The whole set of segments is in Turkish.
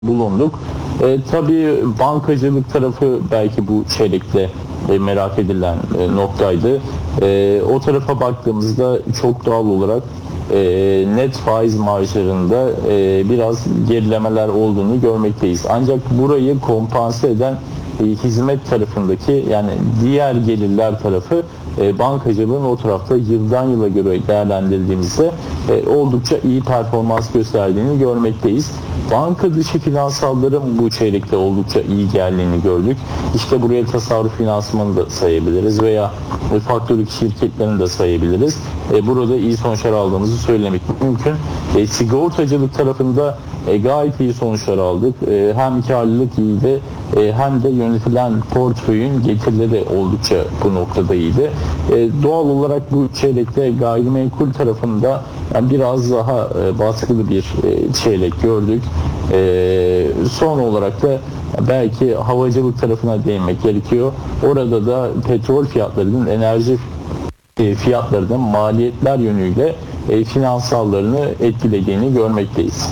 bulunduk. Tabii bankacılık tarafı belki bu çeyrekte merak edilen noktaydı. O tarafa baktığımızda çok doğal olarak net faiz marjlarında biraz gerilemeler olduğunu görmekteyiz. Ancak burayı kompanse eden hizmet tarafındaki, yani diğer gelirler tarafı, bankacılığın o tarafta yıldan yıla göre değerlendirdiğimizde oldukça iyi performans gösterdiğini görmekteyiz. Banka dışı finansalların bu çeyrekte oldukça iyi geldiğini gördük. İşte buraya tasarruf finansmanı da sayabiliriz veya faktörlük şirketlerini de sayabiliriz. Burada iyi sonuçlar aldığımızı söylemek mümkün. Sigortacılık tarafında gayet iyi sonuçlar aldık. Hem karlılık iyiydi hem de yönetilen portföyün getirileri oldukça bu noktada iyiydi. Doğal olarak bu çeyrekte gayrimenkul tarafında biraz daha baskılı bir çeyrek gördük. Son olarak da belki havacılık tarafına değinmek gerekiyor. Orada da petrol fiyatlarının, enerji fiyatlarının maliyetler yönüyle finansallarını etkilediğini görmekteyiz.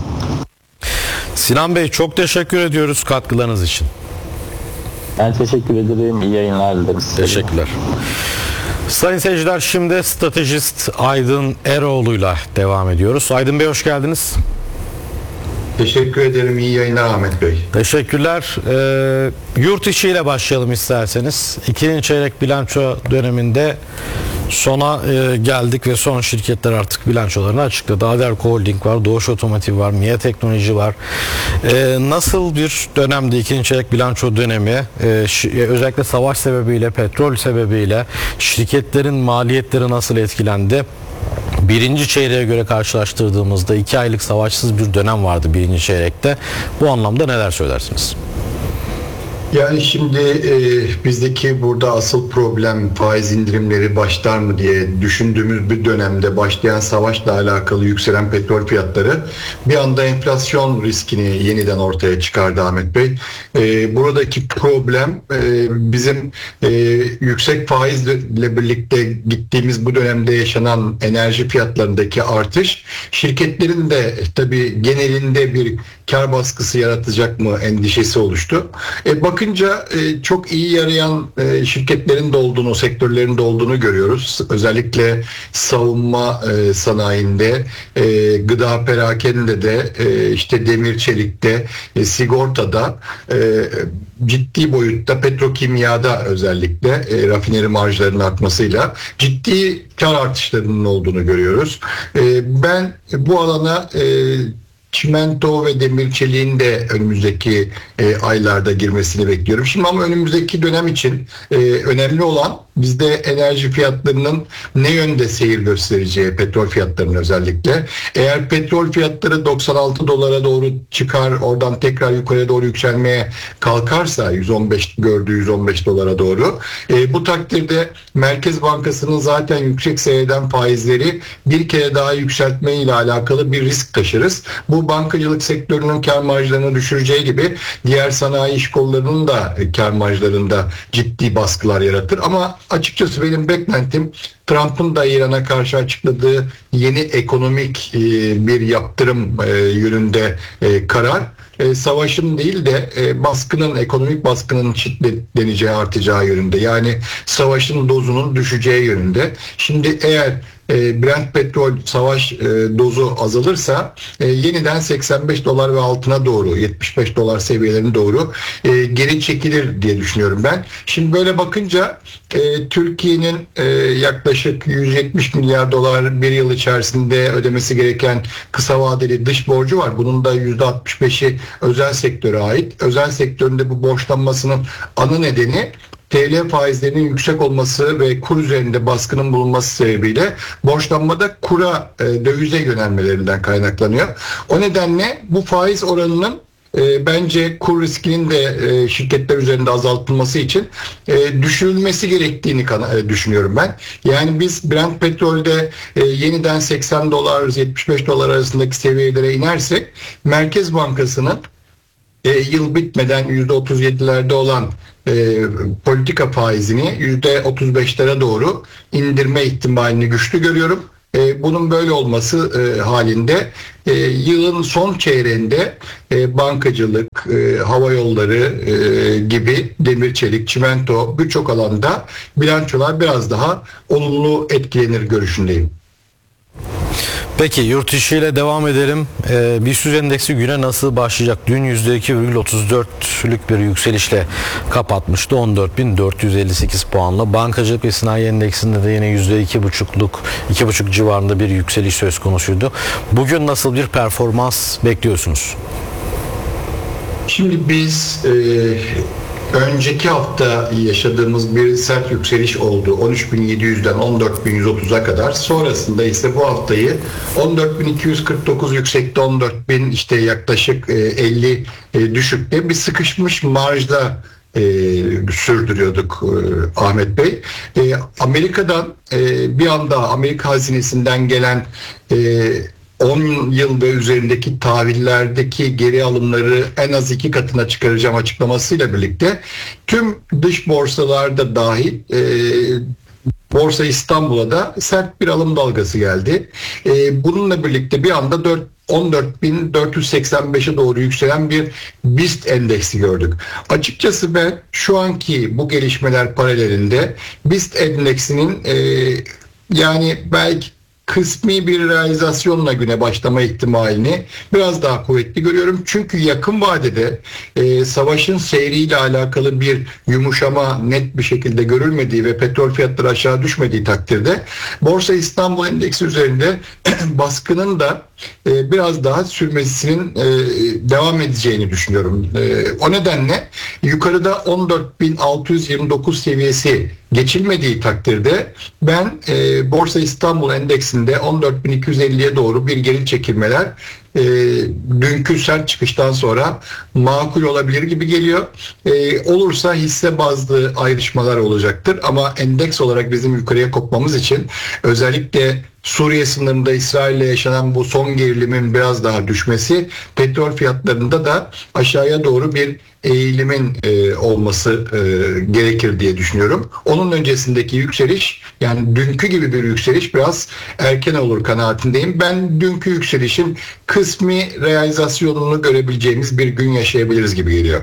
Sinan Bey, çok teşekkür ediyoruz katkılarınız için. Ben teşekkür ederim. İyi yayınlar dilerim size. Teşekkürler. Sayın seyirciler, şimdi stratejist Aydın Eroğlu'yla devam ediyoruz. Aydın Bey, hoş geldiniz. Teşekkür ederim. İyi yayınlar Ahmet Bey. Teşekkürler. Yurt içiyle başlayalım isterseniz. İkinci çeyrek bilanço döneminde sona geldik ve son şirketler artık bilançolarını açıkladı. Aderko Holding var, Doğuş Otomotiv var, MİA Teknoloji var. Nasıl bir dönemdi ikinci çeyrek bilanço dönemi? Özellikle savaş sebebiyle, petrol sebebiyle şirketlerin maliyetleri nasıl etkilendi? Birinci çeyreğe göre karşılaştırdığımızda 2 aylık savaşsız bir dönem vardı birinci çeyrekte. Bu anlamda neler söylersiniz? Yani şimdi bizdeki burada asıl problem faiz indirimleri başlar mı diye düşündüğümüz bir dönemde başlayan savaşla alakalı yükselen petrol fiyatları bir anda enflasyon riskini yeniden ortaya çıkardı Ahmet Bey. Buradaki problem bizim yüksek faizle birlikte gittiğimiz bu dönemde yaşanan enerji fiyatlarındaki artış, şirketlerin de tabii genelinde bir kar baskısı yaratacak mı endişesi oluştu. Bakınca çok iyi yarayan şirketlerin de olduğunu, sektörlerin de olduğunu görüyoruz. Özellikle savunma sanayinde, gıda perakende de, işte demir çelikte, sigortada, ciddi boyutta petrokimyada özellikle rafineri marjlarının artmasıyla ciddi kar artışlarının olduğunu görüyoruz. Ben bu alana çimento ve demir çeliğin de önümüzdeki aylarda girmesini bekliyorum. Şimdi ama önümüzdeki dönem için önemli olan bizde enerji fiyatlarının ne yönde seyir göstereceği, petrol fiyatlarının özellikle. Eğer petrol fiyatları 96 dolara doğru çıkar, oradan tekrar yukarıya doğru yükselmeye kalkarsa 115 gördüğü 115 dolara doğru, bu takdirde Merkez Bankası'nın zaten yüksek seyreden faizleri bir kere daha yükseltme ile alakalı bir risk taşırız. Bu bankacılık sektörünün kar marjlarını düşüreceği gibi diğer sanayi iş kollarının da kar marjlarında ciddi baskılar yaratır. Ama açıkçası benim beklentim Trump'ın da İran'a karşı açıkladığı yeni ekonomik bir yaptırım yönünde karar, savaşın değil de baskının, ekonomik baskının şiddetleneceği, artacağı yönünde. Yani savaşın dozunun düşeceği yönünde. Şimdi eğer Brent petrol savaş dozu azalırsa yeniden 85 dolar ve altına doğru, 75 dolar seviyelerine doğru geri çekilir diye düşünüyorum ben. Şimdi böyle bakınca Türkiye'nin yaklaşık 170 milyar dolar bir yıl içerisinde ödemesi gereken kısa vadeli dış borcu var. Bunun da %65'i özel sektöre ait. Özel sektöründe bu borçlanmasının ana nedeni TL faizlerinin yüksek olması ve kur üzerinde baskının bulunması sebebiyle borçlanmada kura, dövize yönelmelerinden kaynaklanıyor. O nedenle bu faiz oranının bence kur riskinin de şirketler üzerinde azaltılması için düşürülmesi gerektiğini düşünüyorum ben. Yani biz Brent petrolde yeniden 80 dolar 75 dolar arasındaki seviyelere inersek Merkez Bankası'nın yıl bitmeden %37'lerde olan politika faizini %35'lere doğru indirme ihtimalini güçlü görüyorum. Bunun böyle olması halinde yılın son çeyreğinde bankacılık, hava yolları gibi demir, çelik, çimento birçok alanda bilançolar biraz daha olumlu etkilenir görüşündeyim. Peki yurt dışı ile devam edelim. BIST endeksi güne nasıl başlayacak? Dün %2,34'lük bir yükselişle kapatmıştı. 14.458 puanla. Bankacılık ve sanayi endeksinde de yine %2,5 civarında bir yükseliş söz konusuydu. Bugün nasıl bir performans bekliyorsunuz? Şimdi biz önceki hafta yaşadığımız bir sert yükseliş oldu. 13.700'den 14.130'a kadar. Sonrasında ise bu haftayı 14.249 yüksekte, 14.000 işte yaklaşık 50 düşükte bir sıkışmış marjda sürdürüyorduk Ahmet Bey. Amerika'dan bir anda Amerika hazinesinden gelen 10 yıl ve üzerindeki tahvillerdeki geri alımları en az 2 katına çıkaracağım açıklamasıyla birlikte tüm dış borsalarda dahil Borsa İstanbul'a da sert bir alım dalgası geldi. Bununla birlikte bir anda 14.485'e doğru yükselen bir BIST endeksi gördük. Açıkçası ben şu anki bu gelişmeler paralelinde BIST endeksinin yani belki kısmi bir realizasyonla güne başlama ihtimalini biraz daha kuvvetli görüyorum. Çünkü yakın vadede savaşın seyriyle alakalı bir yumuşama net bir şekilde görülmediği ve petrol fiyatları aşağı düşmediği takdirde Borsa İstanbul Endeksi üzerinde baskının da biraz daha sürmesinin devam edeceğini düşünüyorum. O nedenle yukarıda 14.629 seviyesi geçilmediği takdirde ben Borsa İstanbul Endeksinde 14.250'ye doğru bir geri çekilmeler dünkü sert çıkıştan sonra makul olabilir gibi geliyor. Olursa hisse bazlı ayrışmalar olacaktır ama endeks olarak bizim yukarıya kopmamız için özellikle Suriye sınırında İsrail'le yaşanan bu son gerilimin biraz daha düşmesi, petrol fiyatlarında da aşağıya doğru bir eğilimin olması gerekir diye düşünüyorum. Onun öncesindeki yükseliş, yani dünkü gibi bir yükseliş biraz erken olur kanaatindeyim. Ben dünkü yükselişin kısmi realizasyonunu görebileceğimiz bir gün yaşayabiliriz gibi geliyor.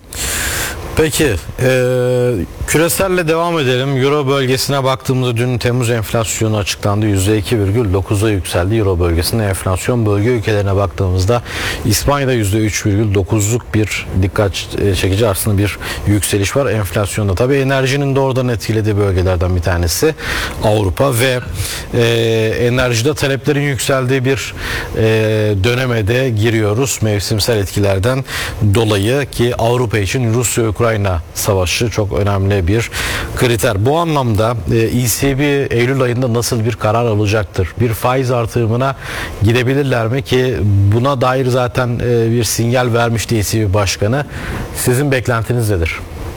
Peki küreselle devam edelim. Euro bölgesine baktığımızda dün Temmuz enflasyonu açıklandı. %2,9'a yükseldi Euro bölgesinde enflasyon. Bölge ülkelerine baktığımızda İspanya'da %3,9'luk bir dikkat çekici aslında bir yükseliş var enflasyonda. Tabii enerjinin doğrudan etkilediği bölgelerden bir tanesi Avrupa ve enerjide taleplerin yükseldiği bir döneme de giriyoruz. Mevsimsel etkilerden dolayı ki Avrupa için Rusya-Ukrayna savaşı çok önemli bir kriter. Bu anlamda ECB Eylül ayında nasıl bir karar alacaktır? Bir faiz artırımına gidebilirler mi ki buna dair zaten bir sinyal vermişti ECB Başkanı. Sizin beklentiniz nedir?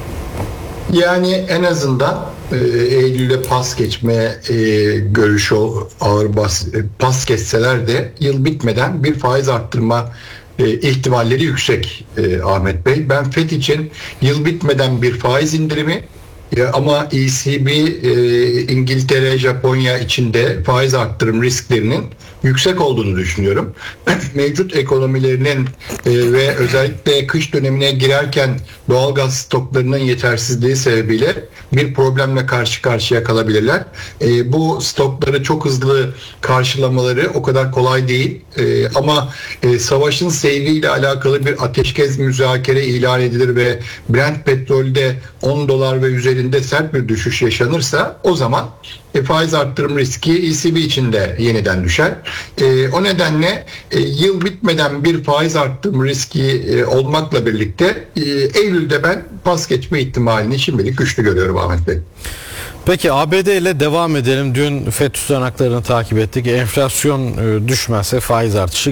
Yani en azından Eylül'e pas geçme görüşü ağır pas geçseler de yıl bitmeden bir faiz arttırma ihtimalleri yüksek Ahmet Bey. Ben FED için yıl bitmeden bir faiz indirimi ama ECB, İngiltere, Japonya için de faiz arttırım risklerinin yüksek olduğunu düşünüyorum. Mevcut ekonomilerinin ve özellikle kış dönemine girerken doğalgaz stoklarının yetersizliği sebebiyle bir problemle karşı karşıya kalabilirler. Bu stokları çok hızlı karşılamaları o kadar kolay değil. Ama savaşın seyriyle alakalı bir ateşkes müzakere ilan edilir ve Brent petrolde $10 ve üzerinde sert bir düşüş yaşanırsa o zaman faiz arttırım riski ECB için de yeniden düşer. O nedenle yıl bitmeden bir faiz arttırım riski olmakla birlikte Eylül'de ben pas geçme ihtimalini şimdilik güçlü görüyorum Ahmet Bey. Peki ABD ile devam edelim. Dün FED tutanaklarını takip ettik. Enflasyon düşmezse faiz artışı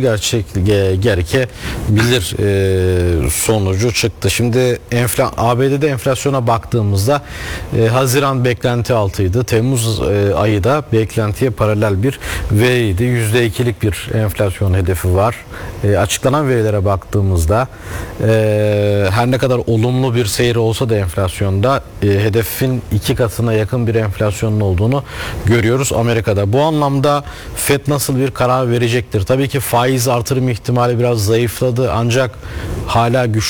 gerekebilir sonucu çıktı. Şimdi ABD'de enflasyona baktığımızda Haziran beklenti altıydı. Temmuz ayı da beklentiye paralel bir veriydi. %2'lik bir enflasyon hedefi var. Açıklanan verilere baktığımızda her ne kadar olumlu bir seyir olsa da enflasyonda hedefin 2 katına yakın yakın bir enflasyonun olduğunu görüyoruz Amerika'da. Bu anlamda FED nasıl bir karar verecektir? Tabii ki faiz artırım ihtimali biraz zayıfladı ancak hala güçlü